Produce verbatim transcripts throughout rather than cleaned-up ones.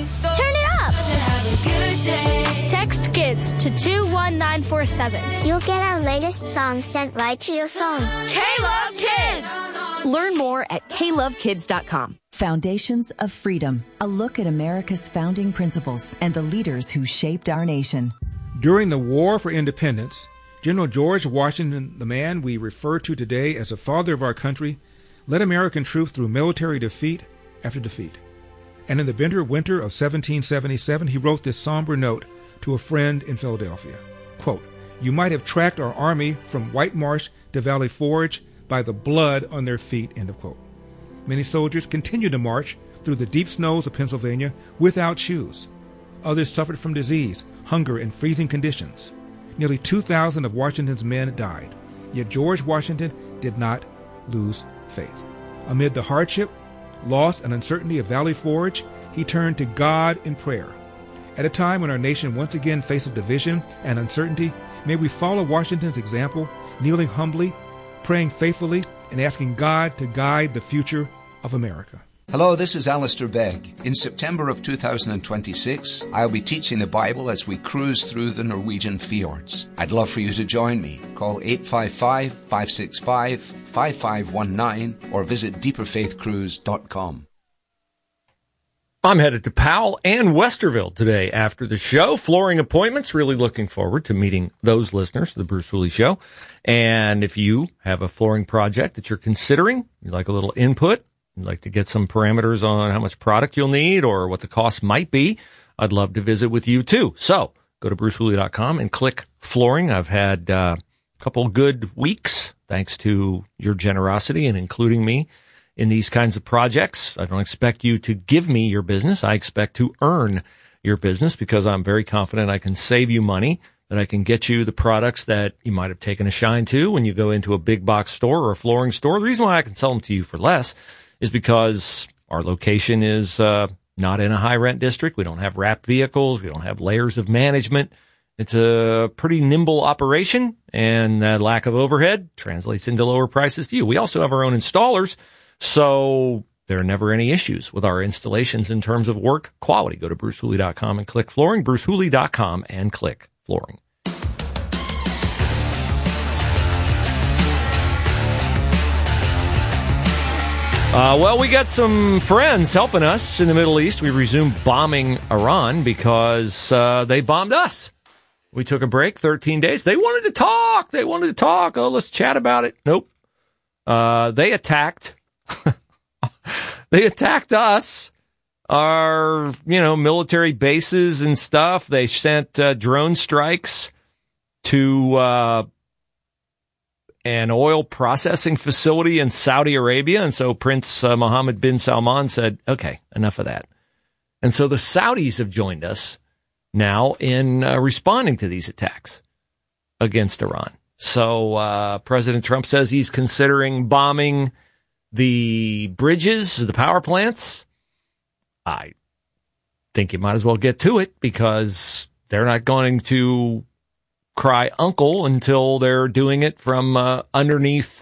Turn it up. Text KIDS to two one nine four seven. You'll get our latest song sent right to your phone. K-Love Kids! Learn more at k love kids dot com. Foundations of Freedom, a look at America's founding principles and the leaders who shaped our nation. During the War for Independence, General George Washington, the man we refer to today as the father of our country, led American troops through military defeat after defeat. And in the bitter winter of seventeen seventy-seven, he wrote this somber note to a friend in Philadelphia. Quote, "You might have tracked our army from White Marsh to Valley Forge by the blood on their feet," end of quote. Many soldiers continued to march through the deep snows of Pennsylvania without shoes. Others suffered from disease, hunger, and freezing conditions. Nearly two thousand of Washington's men died. Yet George Washington did not lose faith. Amid the hardship, loss, and uncertainty of Valley Forge, he turned to God in prayer. At a time when our nation once again faces division and uncertainty, may we follow Washington's example, kneeling humbly, praying faithfully, and asking God to guide the future of America. Hello, this is Alistair Begg. In September of two thousand twenty-six, I'll be teaching the Bible as we cruise through the Norwegian fjords. I'd love for you to join me. Call eight five five, five six five, five five one nine or visit deeper faith cruise dot com. I'm headed to Powell and Westerville today after the show. Flooring appointments. Really looking forward to meeting those listeners of the Bruce Hooley Show. And if you have a flooring project that you're considering, you'd like a little input, you'd like to get some parameters on how much product you'll need or what the cost might be, I'd love to visit with you too. So go to bruce hooley dot com and click flooring. I've had uh, a couple good weeks thanks to your generosity and including me in these kinds of projects. I don't expect you to give me your business. I expect to earn your business because I'm very confident I can save you money, that I can get you the products that you might have taken a shine to when you go into a big box store or a flooring store. The reason why I can sell them to you for less is because our location is uh, not in a high rent district. We don't have wrapped vehicles. We don't have layers of management. It's a pretty nimble operation, and that lack of overhead translates into lower prices to you. We also have our own installers, so there are never any issues with our installations in terms of work quality. Go to bruce hooley dot com and click flooring, bruce hooley dot com and click flooring. Uh, well, we got some friends helping us in the Middle East. We resumed bombing Iran because uh, they bombed us. We took a break, thirteen days. They wanted to talk. They wanted to talk. Oh, let's chat about it. Nope. Uh, they attacked. They attacked us, our, you know, military bases and stuff. They sent uh, drone strikes to uh, an oil processing facility in Saudi Arabia. And so Prince uh, Mohammed bin Salman said, okay, enough of that. And so the Saudis have joined us now in uh, responding to these attacks against Iran. So uh, President Trump says he's considering bombing the bridges, the power plants. I think you might as well get to it because they're not going to cry uncle until they're doing it from uh, underneath,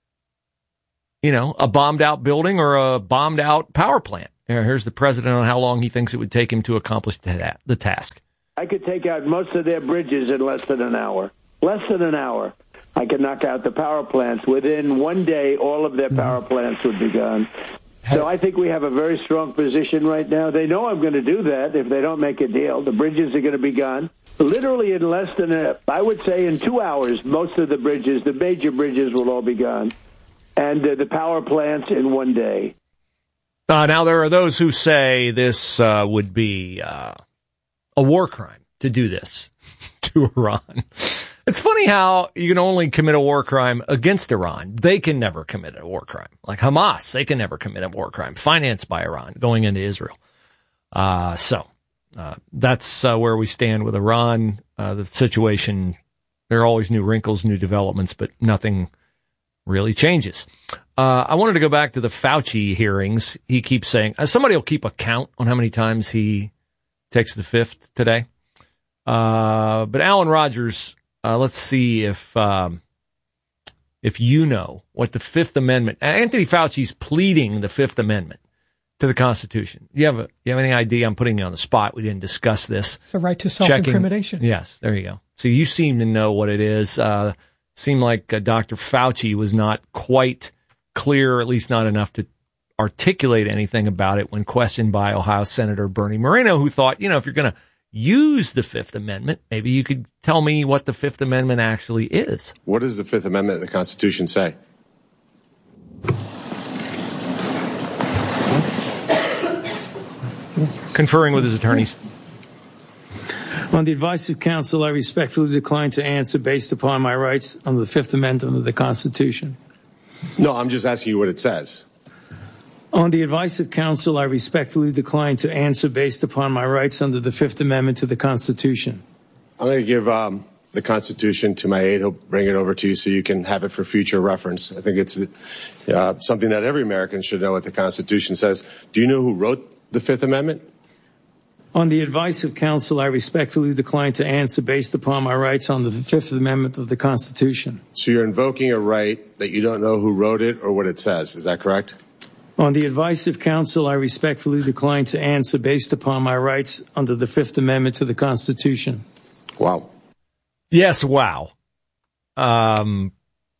you know, a bombed out building or a bombed out power plant. Here's the president on how long he thinks it would take him to accomplish the, the task. I could take out most of their bridges in less than an hour. Less than an hour. I could knock out the power plants. Within one day, all of their power plants would be gone. So I think we have a very strong position right now. They know I'm going to do that if they don't make a deal. The bridges are going to be gone. Literally in less than, a, I would say in two hours, most of the bridges, the major bridges will all be gone. And uh, the power plants in one day. Uh, now, there are those who say this uh, would be uh, a war crime to do this to Iran. It's funny how you can only commit a war crime against Iran. They can never commit a war crime. Like Hamas, they can never commit a war crime financed by Iran going into Israel. Uh, so uh, that's uh, where we stand with Iran. Uh, the situation, there are always new wrinkles, new developments, but nothing really changes. Uh, I wanted to go back to the Fauci hearings. He keeps saying, uh, somebody will keep a count on how many times he takes the fifth today. Uh, but Alan Rogers, Uh, let's see if um, if you know what the Fifth Amendment. Anthony Fauci's pleading the Fifth Amendment to the Constitution? You have a, you have any idea? I'm putting you on the spot. We didn't discuss this. The right to self-incrimination. Checking. Yes, there you go. So you seem to know what it is. Uh, seemed like uh, Doctor Fauci was not quite clear, or at least not enough to articulate anything about it when questioned by Ohio Senator Bernie Moreno, who thought, you know, if you're going to use the Fifth Amendment, maybe you could tell me what the Fifth Amendment actually is. What does the Fifth Amendment of the Constitution say? Conferring with his attorneys. On the advice of counsel, I respectfully decline to answer based upon my rights under the Fifth Amendment of the Constitution. No, I'm just asking you what it says. On the advice of counsel, I respectfully decline to answer based upon my rights under the Fifth Amendment to the Constitution. I'm going to give um, the Constitution to my aide. He'll bring it over to you so you can have it for future reference. I think it's uh, something that every American should know what the Constitution says. Do you know who wrote the Fifth Amendment? On the advice of counsel, I respectfully decline to answer based upon my rights under the Fifth Amendment of the Constitution. So you're invoking a right that you don't know who wrote it or what it says. Is that correct? On the advice of counsel, I respectfully decline to answer based upon my rights under the Fifth Amendment to the Constitution. Wow. Yes, wow. Um,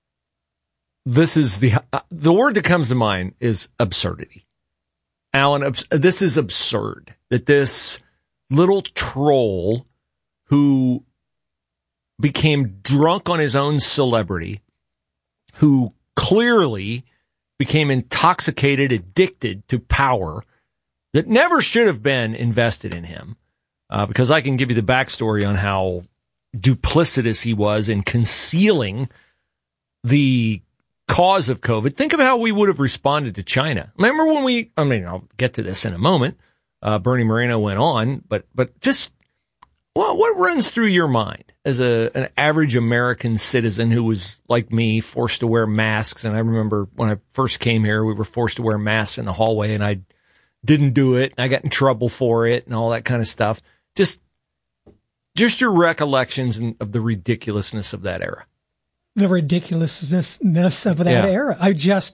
this is the uh, the word that comes to mind is absurdity. Alan, abs- this is absurd that this little troll who became drunk on his own celebrity, who clearly became intoxicated, addicted to power, that never should have been invested in him, uh, because I can give you the backstory on how duplicitous he was in concealing the cause of COVID. Think of how we would have responded to China. Remember when we, I mean, I'll get to this in a moment. Uh, Bernie Moreno went on, but, but just, well, what runs through your mind as a, an average American citizen who was like me, forced to wear masks? And I remember when I first came here, we were forced to wear masks in the hallway and I didn't do it. And I got in trouble for it and all that kind of stuff. Just, just your recollections of the ridiculousness of that era. The ridiculousness of that Yeah. era. I just,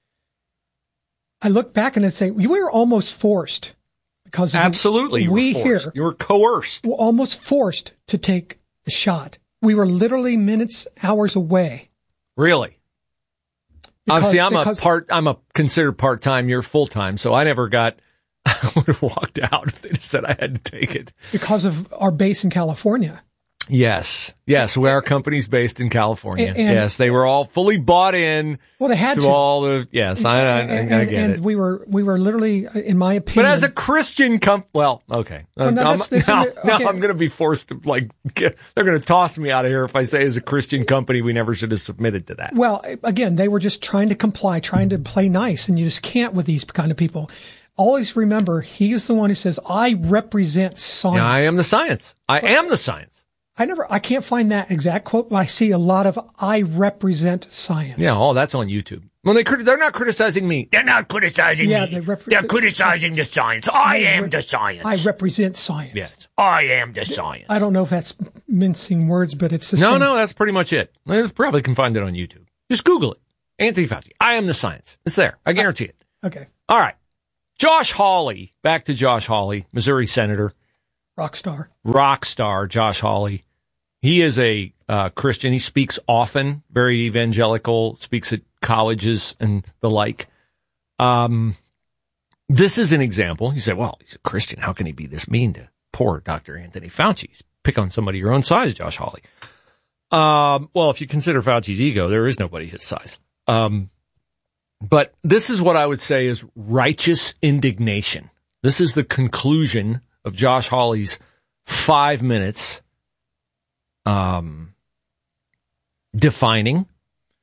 I look back and I say, we were almost forced because of Absolutely. You we were forced. here You were coerced. were almost forced to take the shot. We were literally minutes, hours away. Really? Because- Obviously, I'm because- a part, I'm a considered part-time, you're full-time. So I never got, I would have walked out if they just said I had to take it. Because of our base in California. Yes. Yes. We, our company's based in California. And- yes. They were all fully bought in. Well, they had to. to. all the, yes. I, I, and, I get and it. we were, we were literally, in my opinion. But as a Christian comp, well, okay. Well, no, I'm, that's- that's- now, okay. now I'm going to be forced to like, get, they're going to toss me out of here if I say as a Christian company, we never should have submitted to that. Well, again, they were just trying to comply, trying to play nice, and you just can't with these kind of people. Always remember, he is the one who says, I represent science. Yeah, I am the science. I am the science. I never, I can't find that exact quote, but I see a lot of I represent science. Yeah, oh, that's on YouTube. Well, they crit- they're not criticizing me. They're not criticizing Yeah, me. they rep- they're criticizing the science. I I am rep- the science. I represent science. Yes, I am the science. I don't know if that's mincing words, but it's the No, same. no, that's pretty much it. You probably can find it on YouTube. Just Google it. Anthony Fauci. I am the science. It's there. I guarantee it. Okay. All right. Josh Hawley. Back to Josh Hawley, Missouri Senator. Rock star. Rock star, Josh Hawley. He is a uh, Christian. He speaks often, very evangelical, speaks at colleges and the like. Um, this is an example. You say, well, he's a Christian. How can he be this mean to poor Doctor Anthony Fauci? Pick on somebody your own size, Josh Hawley. Um, well, if you consider Fauci's ego, there is nobody his size. Um, but this is what I would say is righteous indignation. This is the conclusion of Josh Hawley's five minutes um, defining,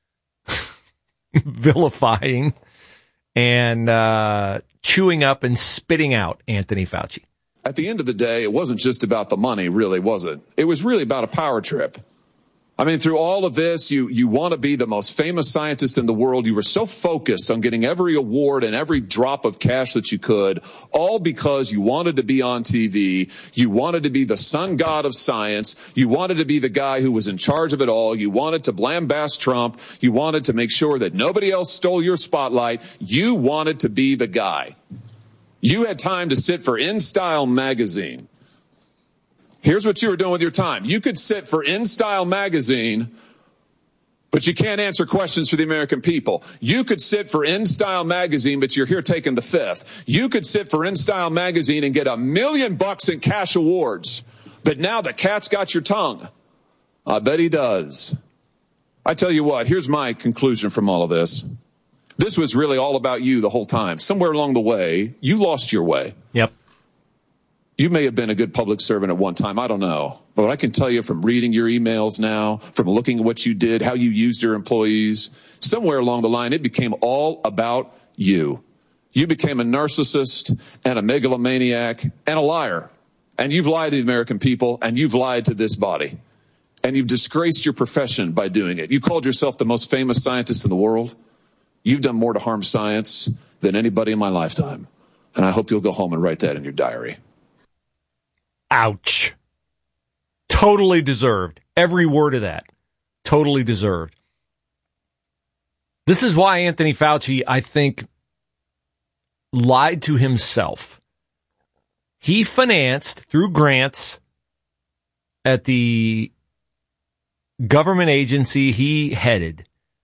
vilifying, and uh, chewing up and spitting out Anthony Fauci. At the end of the day, it wasn't just about the money, really, was it? It was really about a power trip. I mean, through all of this, you, you want to be the most famous scientist in the world. You were so focused on getting every award and every drop of cash that you could, all because you wanted to be on T V. You wanted to be the sun god of science. You wanted to be the guy who was in charge of it all. You wanted to blambast Trump. You wanted to make sure that nobody else stole your spotlight. You wanted to be the guy. You had time to sit for InStyle magazine. Here's what you were doing with your time. You could sit for InStyle magazine, but you can't answer questions for the American people. You could sit for InStyle magazine, but you're here taking the fifth. You could sit for InStyle magazine and get a million bucks in cash awards. But now the cat's got your tongue. I bet he does. I tell you what, here's my conclusion from all of this. This was really all about you the whole time. Somewhere along the way, you lost your way. Yep. You may have been a good public servant at one time. I don't know. But I can tell you from reading your emails now, from looking at what you did, how you used your employees, somewhere along the line, it became all about you. You became a narcissist and a megalomaniac and a liar. And you've lied to the American people, and you've lied to this body. And you've disgraced your profession by doing it. You called yourself the most famous scientist in the world. You've done more to harm science than anybody in my lifetime. And I hope you'll go home and write that in your diary. Ouch. Totally deserved. Every word of that. Totally deserved. This is why Anthony Fauci, I think, lied to himself. He financed, through grants at the government agency he headed,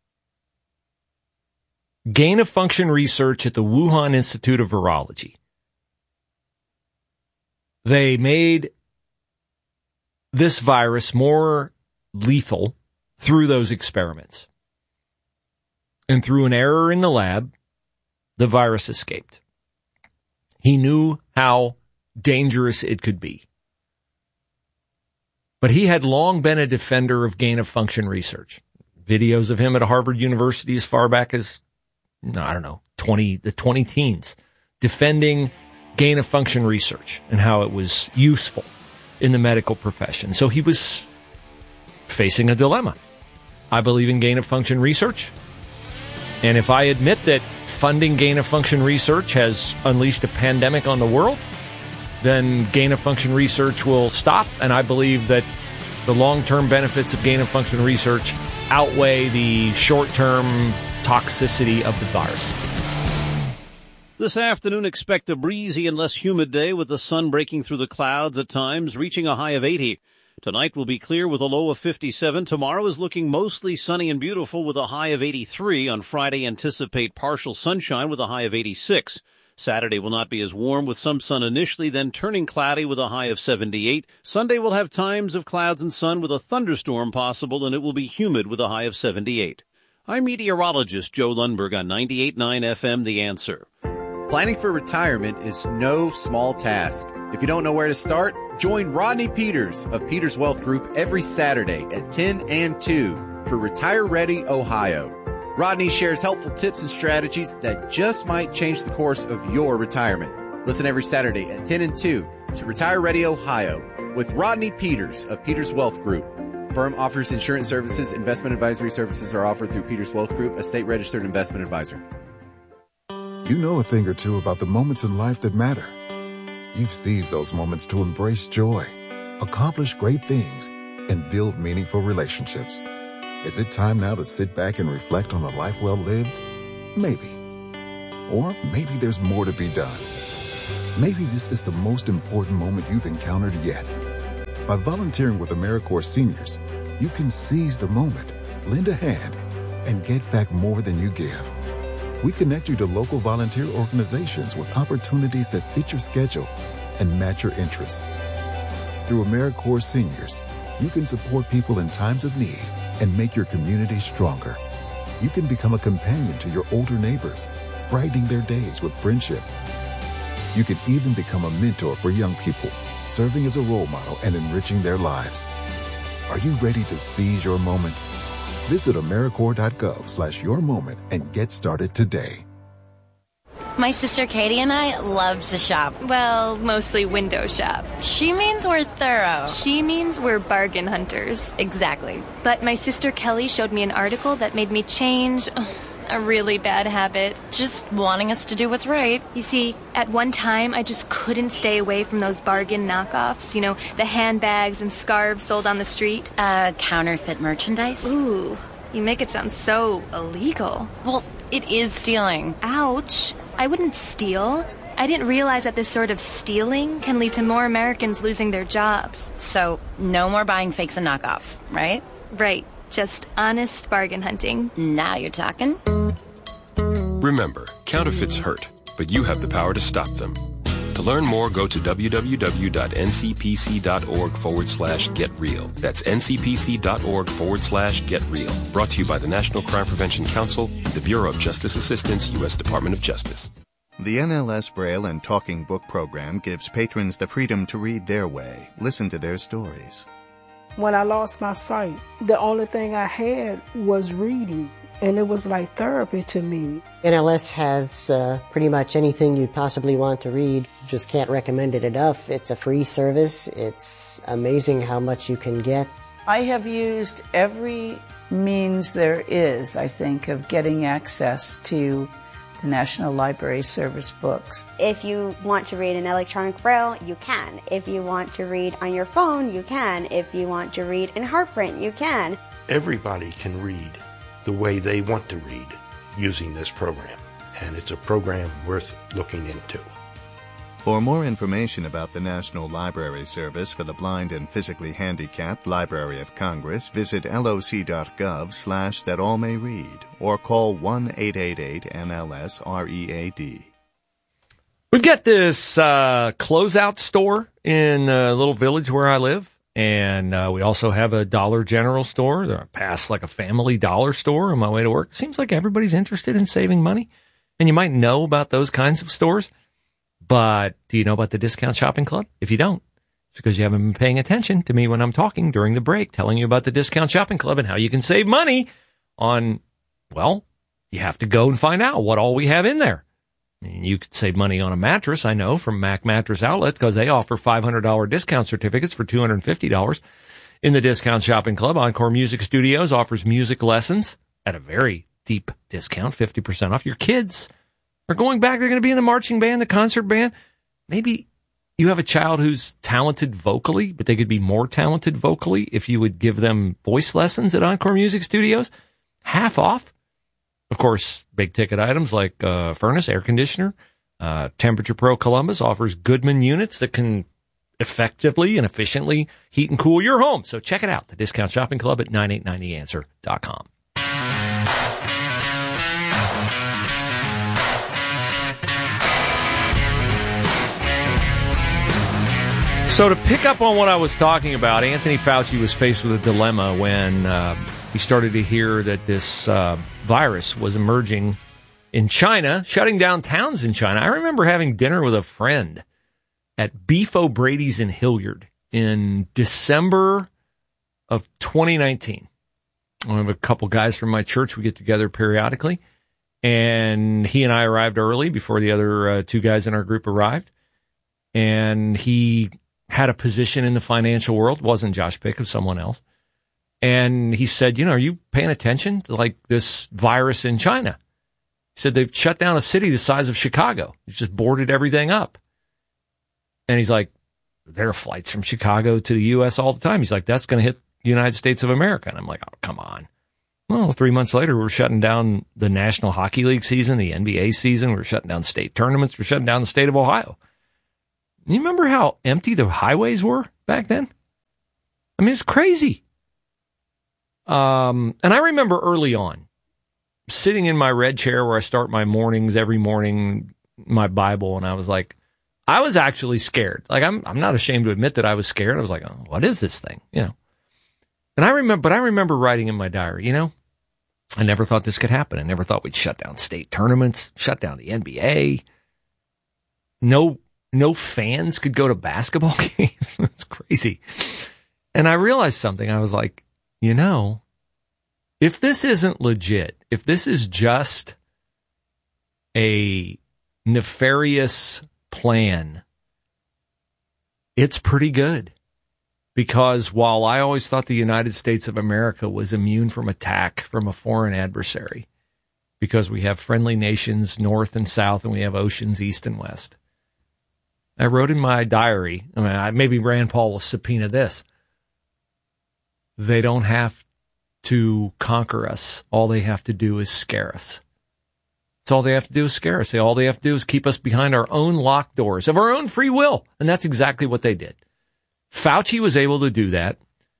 gain-of-function research at the Wuhan Institute of Virology. They made this virus more lethal through those experiments. And through an error in the lab, the virus escaped. He knew how dangerous it could be. But he had long been a defender of gain-of-function research. Videos of him at Harvard University as far back as, no, I don't know, twenty the twenty teens, defending gain-of-function research and how it was useful in the medical profession. So he was facing a dilemma. I believe in gain-of-function research. And if I admit that funding gain-of-function research has unleashed a pandemic on the world, then gain-of-function research will stop. And I believe that the long-term benefits of gain-of-function research outweigh the short-term toxicity of the virus. This afternoon, expect a breezy and less humid day with the sun breaking through the clouds at times, reaching a high of eighty. Tonight will be clear with a low of fifty-seven. Tomorrow is looking mostly sunny and beautiful with a high of eighty-three. On Friday, anticipate partial sunshine with a high of eighty-six. Saturday will not be as warm with some sun initially, then turning cloudy with a high of seventy-eight. Sunday will have times of clouds and sun with a thunderstorm possible, and it will be humid with a high of seventy-eight. I'm meteorologist Joe Lundberg on ninety-eight point nine F M, The Answer. Planning for retirement is no small task. If you don't know where to start, join Rodney Peters of Peters Wealth Group every Saturday at ten and two for Retire Ready Ohio. Rodney shares helpful tips and strategies that just might change the course of your retirement. Listen every Saturday at ten and two to Retire Ready Ohio with Rodney Peters of Peters Wealth Group. Firm offers insurance services. Investment advisory services are offered through Peters Wealth Group, a state-registered investment advisor. You know a thing or two about the moments in life that matter. You've seized those moments to embrace joy, accomplish great things, and build meaningful relationships. Is it time now to sit back and reflect on a life well lived? Maybe. Or maybe there's more to be done. Maybe this is the most important moment you've encountered yet. By volunteering with AmeriCorps Seniors, you can seize the moment, lend a hand, and get back more than you give. We connect you to local volunteer organizations with opportunities that fit your schedule and match your interests. Through AmeriCorps Seniors, you can support people in times of need and make your community stronger. You can become a companion to your older neighbors, brightening their days with friendship. You can even become a mentor for young people, serving as a role model and enriching their lives. Are you ready to seize your moment? Visit AmeriCorps.gov slash your moment and get started today. My sister Katie and I love to shop. Well, mostly window shop. She means we're thorough. She means we're bargain hunters. Exactly. But my sister Kelly showed me an article that made me change a really bad habit. Just wanting us to do what's right. You see, at one time, I just couldn't stay away from those bargain knockoffs. You know, the handbags and scarves sold on the street. Uh, counterfeit merchandise? Ooh, you make it sound so illegal. Well, it is stealing. Ouch. I wouldn't steal. I didn't realize that this sort of stealing can lead to more Americans losing their jobs. So, no more buying fakes and knockoffs, right? Right. Just honest bargain hunting. Now you're talking. Remember, counterfeits hurt, but you have the power to stop them. To learn more, go to www.ncpc.org forward slash get real. That's ncpc.org forward slash get real. Brought to you by the National Crime Prevention Council, the Bureau of Justice Assistance, U S Department of Justice. The N L S Braille and Talking Book program gives patrons the freedom to read their way, listen to their stories. When I lost my sight, the only thing I had was reading, and it was like therapy to me. N L S has uh, pretty much anything you possibly want to read. Just can't recommend it enough. It's a free service. It's amazing how much you can get. I have used every means there is, I think, of getting access to the National Library Service books. If you want to read in electronic braille, you can. If you want to read on your phone, you can. If you want to read in heartprint, you can. Everybody can read the way they want to read using this program, and it's a program worth looking into. For more information about the National Library Service for the Blind and Physically Handicapped Library of Congress, visit loc.gov slash that all may read or call one eight eight eight N L S R E A D. We've got this uh, closeout store in a little village where I live. And uh, we also have a Dollar General store. I pass like a Family Dollar store on my way to work. Seems like everybody's interested in saving money. And you might know about those kinds of stores. But do you know about the Discount Shopping Club? If you don't, it's because you haven't been paying attention to me when I'm talking during the break, telling you about the Discount Shopping Club and how you can save money on, well, you have to go and find out what all we have in there. I mean, you could save money on a mattress, I know, from Mac Mattress Outlet, because they offer five hundred dollars discount certificates for two hundred fifty dollars in the Discount Shopping Club. Encore Music Studios offers music lessons at a very deep discount, fifty percent off. Your kids are going back. They're going to be in the marching band, the concert band. Maybe you have a child who's talented vocally, but they could be more talented vocally if you would give them voice lessons at Encore Music Studios. Half off. Of course, big ticket items like uh, furnace, air conditioner. Uh, Temperature Pro Columbus offers Goodman units that can effectively and efficiently heat and cool your home. So check it out, the Discount Shopping Club at nine eight nine the answer dot com. So to pick up on what I was talking about, Anthony Fauci was faced with a dilemma when uh, he started to hear that this uh, virus was emerging in China, shutting down towns in China. I remember having dinner with a friend at Beef O'Brady's in Hilliard in December of twenty nineteen. I have a couple guys from my church. We get together periodically. And he and I arrived early before the other uh, two guys in our group arrived. And he had a position in the financial world. It wasn't Josh Pick, it was someone else. And he said, you know, are you paying attention to like this virus in China? He said they've shut down a city the size of Chicago. They've just boarded everything up. And he's like, there are flights from Chicago to the U S all the time. He's like, that's going to hit the United States of America. And I'm like, oh, come on. Well, three months later, we're shutting down the National Hockey League season, the N B A season. We're shutting down state tournaments. We're shutting down the state of Ohio. You remember how empty the highways were back then? I mean, it's crazy. Um, and I remember early on sitting in my red chair where I start my mornings every morning, my Bible, and I was like, I was actually scared. Like, I'm, I'm not ashamed to admit that I was scared. I was like, oh, what is this thing? You know? And I remember, but I remember writing in my diary, you know, I never thought this could happen. I never thought we'd shut down state tournaments, shut down the N B A. No, no fans could go to basketball games. It's crazy. And I realized something. I was like, you know, if this isn't legit, if this is just a nefarious plan, it's pretty good. Because while I always thought the United States of America was immune from attack from a foreign adversary, because we have friendly nations north and south, and we have oceans east and west, I wrote in my diary, I mean, I, maybe Rand Paul will subpoena this, they don't have to conquer us. All they have to do is scare us. That's all they have to do is scare us. They, all they have to do is keep us behind our own locked doors of our own free will. And that's exactly what they did. Fauci was able to do that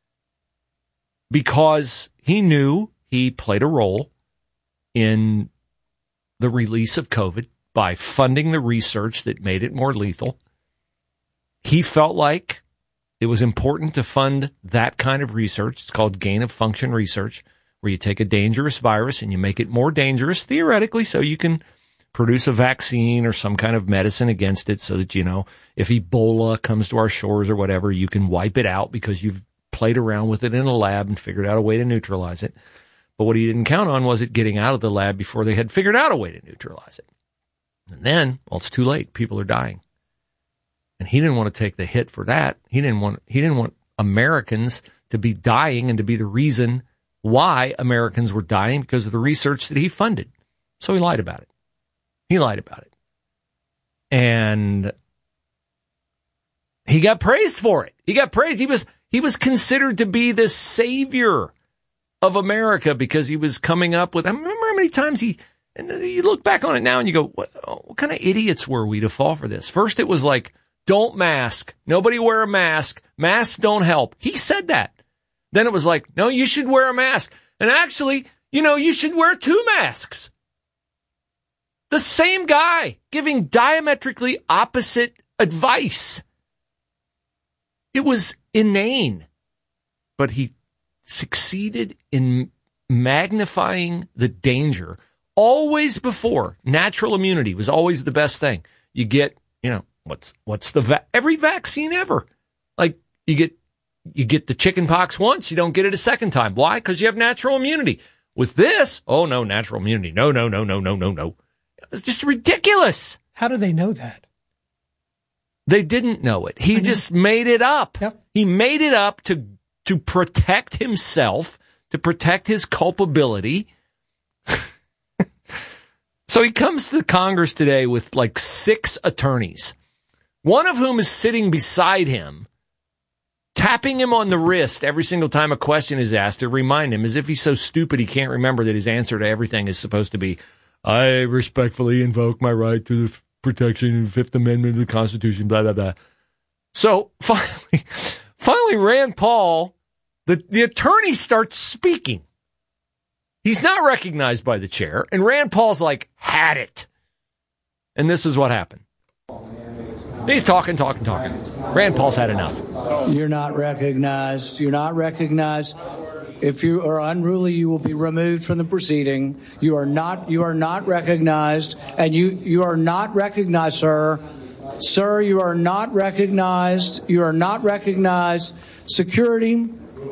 because he knew he played a role in the release of COVID by funding the research that made it more lethal. He felt like it was important to fund that kind of research. It's called gain of function research, where you take a dangerous virus and you make it more dangerous, theoretically, so you can produce a vaccine or some kind of medicine against it so that, you know, if Ebola comes to our shores or whatever, you can wipe it out because you've played around with it in a lab and figured out a way to neutralize it. But what he didn't count on was it getting out of the lab before they had figured out a way to neutralize it. And then, well, it's too late. People are dying. And he didn't want to take the hit for that. He didn't want, he didn't want Americans to be dying and to be the reason why Americans were dying because of the research that he funded. So he lied about it. He lied about it. And he got praised for it. He got praised. He was, he was considered to be the savior of America because he was coming up with, I remember how many times he, and you look back on it now and you go, what, what kind of idiots were we to fall for this? First it was like, don't mask. Nobody wear a mask. Masks don't help. He said that. Then it was like, no, you should wear a mask. And actually, you know, you should wear two masks. The same guy giving diametrically opposite advice. It was inane. But he succeeded in magnifying the danger. Always before, natural immunity was always the best thing. You get, you know, what's what's the va- every vaccine ever? Like you get you get the chicken pox once, you don't get it a second time. Why? Because you have natural immunity. With this, oh no, natural immunity. No, no, no, no, no, no, no. It's just ridiculous. How do they know that? They didn't know it. He just made it up. Yep. He made it up to to protect himself, to protect his culpability. So he comes to Congress today with like six attorneys, one of whom is sitting beside him, tapping him on the wrist every single time a question is asked to remind him, as if he's so stupid he can't remember that his answer to everything is supposed to be, I respectfully invoke my right to the protection of the Fifth Amendment of the Constitution, blah, blah, blah. So finally, finally Rand Paul, the, the attorney starts speaking. He's not recognized by the chair, and Rand Paul's like, had it. And this is what happened. He's talking, talking, talking. Rand Paul's had enough. You're not recognized. You're not recognized. If you are unruly, you will be removed from the proceeding. You are not, you are not recognized, and you, you are not recognized, sir. Sir, you are not recognized. You are not recognized. Security,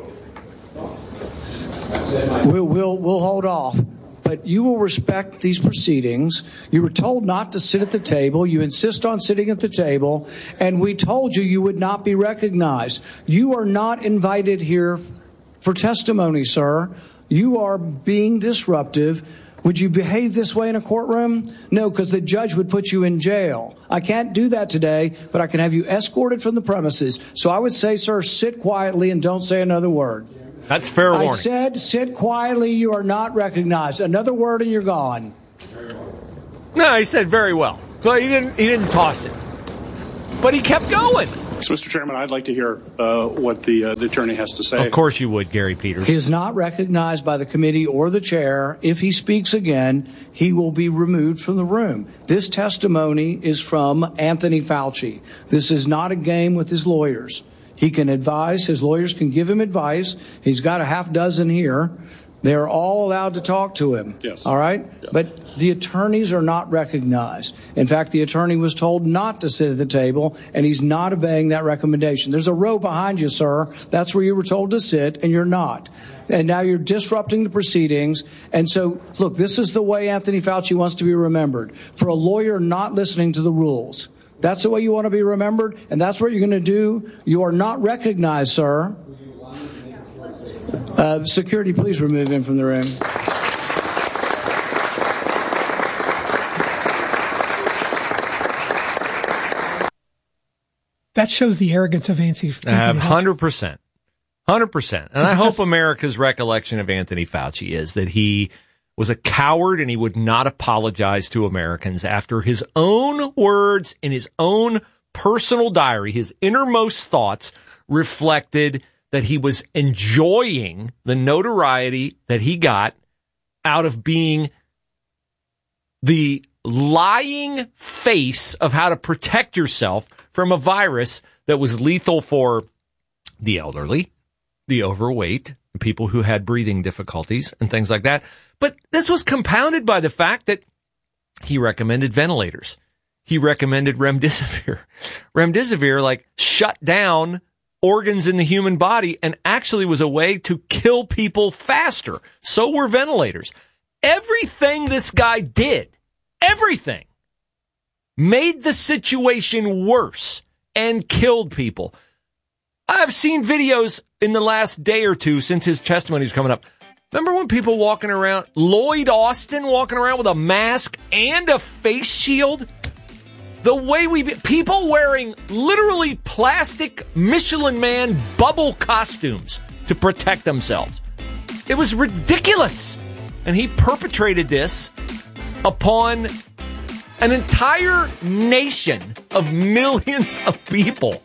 We'll, we'll, we'll hold off, but you will respect these proceedings. You were told not to sit at the table. You insist on sitting at the table, and we told you you would not be recognized. You are not invited here for testimony, sir. You are being disruptive. Would you behave this way in a courtroom? No, because the judge would put you in jail. I can't do that today, but I can have you escorted from the premises. So I would say, sir, sit quietly and don't say another word. That's fair warning. I said, sit quietly. You are not recognized. Another word and you're gone. No, he said very well. So he didn't. He didn't toss it, but he kept going. So, Mister Chairman, I'd like to hear uh, what the, uh, the attorney has to say. Of course you would, Gary Peters. He is not recognized by the committee or the chair. If he speaks again, he will be removed from the room. This testimony is from Anthony Fauci. This is not a game with his lawyers. He can advise. His lawyers can give him advice. He's got a half dozen here. They're all allowed to talk to him. Yes. All right? Yeah. But the attorneys are not recognized. In fact, the attorney was told not to sit at the table, and he's not obeying that recommendation. There's a row behind you, sir. That's where you were told to sit, and you're not. And now you're disrupting the proceedings. And so, look, this is the way Anthony Fauci wants to be remembered. For a lawyer not listening to the rules. That's the way you want to be remembered, and that's what you're going to do. You are not recognized, sir. Uh, security, please remove him from the room. That shows the arrogance of Anthony Fauci. one hundred percent. one hundred percent. And I hope America's recollection of Anthony Fauci is that he was a coward and he would not apologize to Americans after his own words in his own personal diary, his innermost thoughts reflected that he was enjoying the notoriety that he got out of being the lying face of how to protect yourself from a virus that was lethal for the elderly, the overweight, people who had breathing difficulties and things like that. But this was compounded by the fact that he recommended ventilators. He recommended remdesivir. Remdesivir, like, shut down organs in the human body and actually was a way to kill people faster. So were ventilators. Everything this guy did, everything, made the situation worse and killed people. I've seen videos in the last day or two since his testimony was coming up. Remember when people walking around, Lloyd Austin walking around with a mask and a face shield? The way we, people wearing literally plastic Michelin Man bubble costumes to protect themselves. It was ridiculous. And he perpetrated this upon an entire nation of millions of people.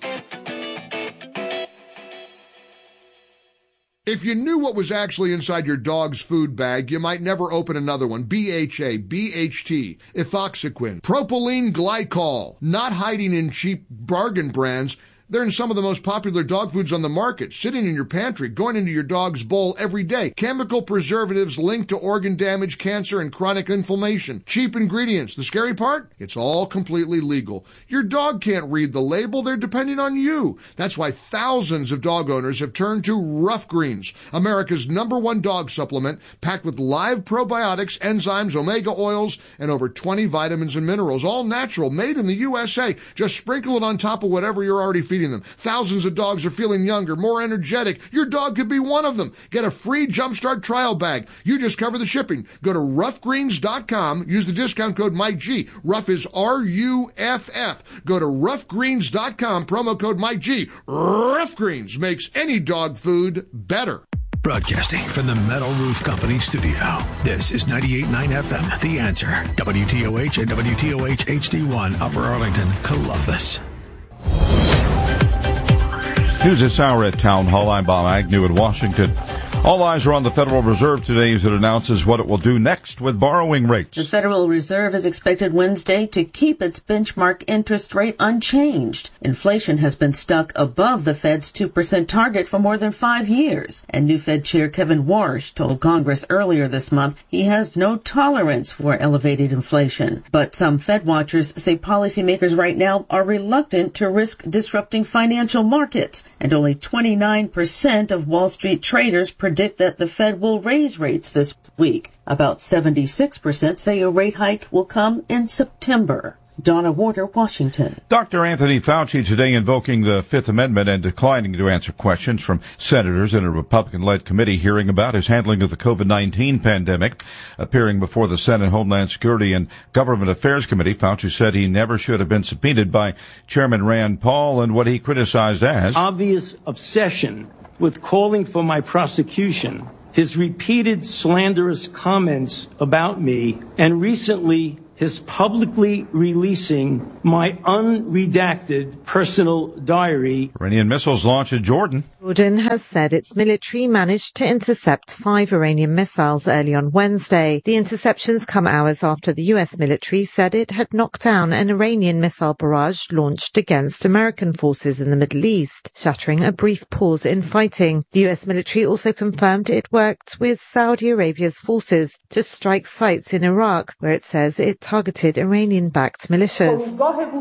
If you knew what was actually inside your dog's food bag, you might never open another one. B H A, B H T, ethoxyquin, propylene glycol, not hiding in cheap bargain brands. They're in some of the most popular dog foods on the market, sitting in your pantry, going into your dog's bowl every day. Chemical preservatives linked to organ damage, cancer, and chronic inflammation. Cheap ingredients. The scary part? It's all completely legal. Your dog can't read the label. They're depending on you. That's why thousands of dog owners have turned to Rough Greens, America's number one dog supplement, packed with live probiotics, enzymes, omega oils, and over twenty vitamins and minerals. All natural, made in the U S A. Just sprinkle it on top of whatever you're already feeding them. Thousands of dogs are feeling younger, more energetic. Your dog could be one of them. Get a free Jumpstart trial bag. You just cover the shipping. Go to rough greens dot com. Use the discount code Mike G. Rough is R U F F. Go to rough greens dot com. Promo code Mike G. Rough Greens makes any dog food better. Broadcasting from the Metal Roof Company studio. This is ninety-eight point nine F M, The Answer. W T O H and W T O H H D one, Upper Arlington, Columbus. News this hour at Town Hall. I'm Bob Agnew in Washington. All eyes are on the Federal Reserve today as it announces what it will do next with borrowing rates. The Federal Reserve is expected Wednesday to keep its benchmark interest rate unchanged. Inflation has been stuck above the Fed's two percent target for more than five years. And new Fed Chair Kevin Warsh told Congress earlier this month he has no tolerance for elevated inflation. But some Fed watchers say policymakers right now are reluctant to risk disrupting financial markets. And only twenty-nine percent of Wall Street traders predict that the Fed will raise rates this week. About seventy-six percent say a rate hike will come in September. Donna Warder, Washington. Doctor Anthony Fauci today invoking the Fifth Amendment and declining to answer questions from senators in a Republican-led committee hearing about his handling of the COVID nineteen pandemic. Appearing before the Senate Homeland Security and Government Affairs Committee, Fauci said he never should have been subpoenaed by Chairman Rand Paul and what he criticized as obvious obsession with calling for my prosecution, his repeated slanderous comments about me, and recently his publicly releasing my unredacted personal diary. Iranian missiles launched in Jordan. Jordan has said its military managed to intercept five Iranian missiles early on Wednesday. The interceptions come hours after the U S military said it had knocked down an Iranian missile barrage launched against American forces in the Middle East, shattering a brief pause in fighting. The U S military also confirmed it worked with Saudi Arabia's forces to strike sites in Iraq, where it says it targeted Iranian-backed militias.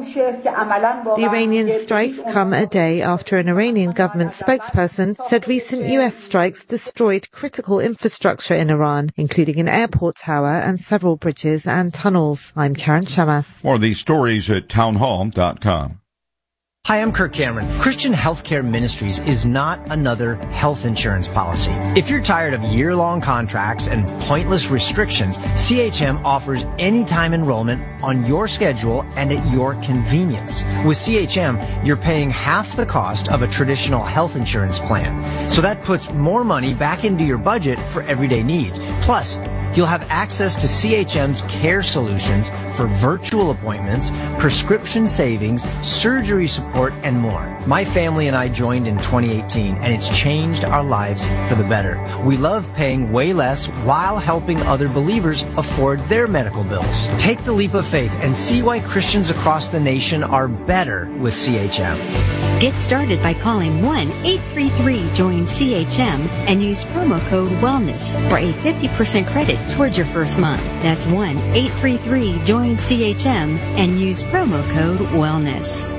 The Iranian strikes come a day after an Iranian government spokesperson said recent U S strikes destroyed critical infrastructure in Iran, including an airport tower and several bridges and tunnels. I'm Karen Shamas. More of these stories at townhall dot com. Hi, I'm Kirk Cameron. Christian Healthcare Ministries is not another health insurance policy. If you're tired of year-long contracts and pointless restrictions, C H M offers anytime enrollment on your schedule and at your convenience. With C H M, you're paying half the cost of a traditional health insurance plan. So that puts more money back into your budget for everyday needs. Plus, You'll have access to C H M's care solutions for virtual appointments, prescription savings, surgery support, and more. My family and I joined in twenty eighteen, and it's changed our lives for the better. We love paying way less while helping other believers afford their medical bills. Take the leap of faith and see why Christians across the nation are better with C H M. Get started by calling one eight three three join C H M and use promo code WELLNESS for a fifty percent credit towards your first month. That's one eight three three join C H M and use promo code WELLNESS.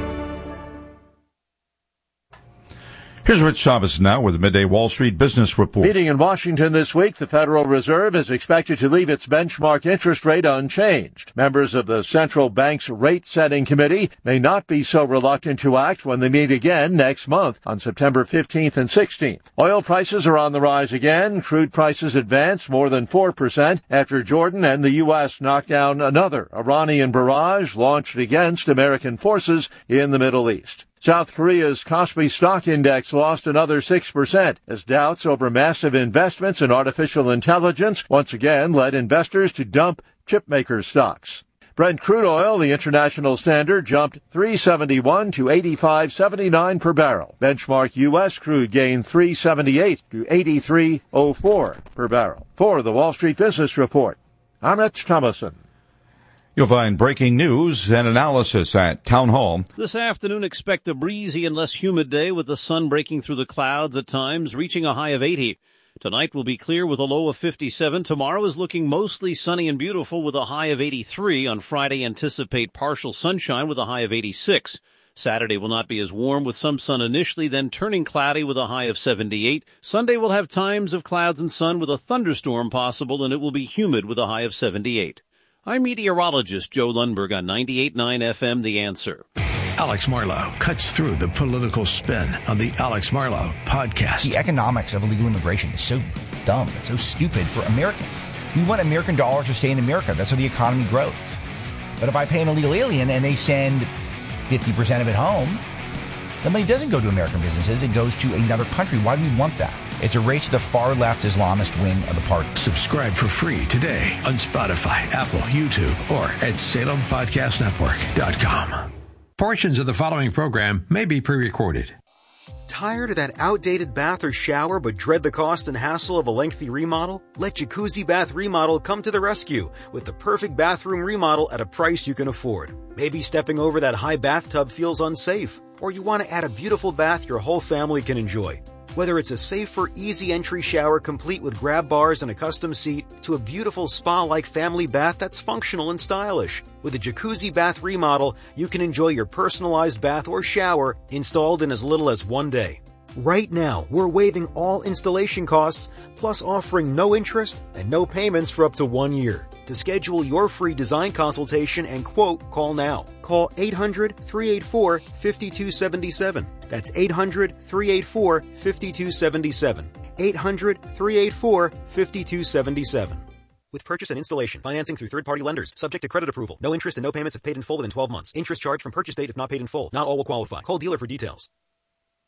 Here's Rich Chavez now with the Midday Wall Street Business Report. Meeting in Washington this week, the Federal Reserve is expected to leave its benchmark interest rate unchanged. Members of the central bank's rate-setting committee may not be so reluctant to act when they meet again next month on September fifteenth and sixteenth. Oil prices are on the rise again. Crude prices advanced more than four percent after Jordan and the U S knocked down another Iranian barrage launched against American forces in the Middle East. South Korea's Kospi Stock Index lost another six percent as doubts over massive investments in artificial intelligence once again led investors to dump chipmaker stocks. Brent crude oil, the international standard, jumped three seventy-one to eighty-five seventy-nine per barrel. Benchmark U S crude gained three seventy-eight to eighty-three oh four per barrel. For the Wall Street Business Report, I'm Rich Thomason. You'll find breaking news and analysis at Town Hall. This afternoon, expect a breezy and less humid day with the sun breaking through the clouds at times, reaching a high of eighty. Tonight will be clear with a low of fifty-seven. Tomorrow is looking mostly sunny and beautiful with a high of eighty-three. On Friday, anticipate partial sunshine with a high of eighty-six. Saturday will not be as warm with some sun initially, then turning cloudy with a high of seventy-eight. Sunday will have times of clouds and sun with a thunderstorm possible, and it will be humid with a high of seventy-eight. I'm meteorologist Joe Lundberg on ninety-eight point nine F M, The Answer. Alex Marlow cuts through the political spin on the Alex Marlow podcast. The economics of illegal immigration is so dumb. It's so stupid for Americans. We want American dollars to stay in America. That's how the economy grows. But if I pay an illegal alien and they send fifty percent of it home, the money doesn't go to American businesses. It goes to another country. Why do we want that? It's a race to the far-left Islamist wing of the party. Subscribe for free today on Spotify, Apple, YouTube, or at Salem Podcast Network dot com. Portions of the following program may be pre-recorded. Tired of that outdated bath or shower but dread the cost and hassle of a lengthy remodel? Let Jacuzzi Bath Remodel come to the rescue with the perfect bathroom remodel at a price you can afford. Maybe stepping over that high bathtub feels unsafe, or you want to add a beautiful bath your whole family can enjoy. Whether it's a safer, easy entry shower complete with grab bars and a custom seat, to a beautiful spa-like family bath that's functional and stylish. With a Jacuzzi Bath Remodel, you can enjoy your personalized bath or shower installed in as little as one day. Right now, we're waiving all installation costs, plus offering no interest and no payments for up to one year. To schedule your free design consultation and quote, call now. Call eight hundred, three eight four, five two seven seven. That's eight hundred, three eight four, five two seven seven. eight hundred, three eight four, five two seven seven. With purchase and installation, financing through third-party lenders, subject to credit approval. No interest and no payments if paid in full within twelve months. Interest charged from purchase date if not paid in full. Not all will qualify. Call dealer for details.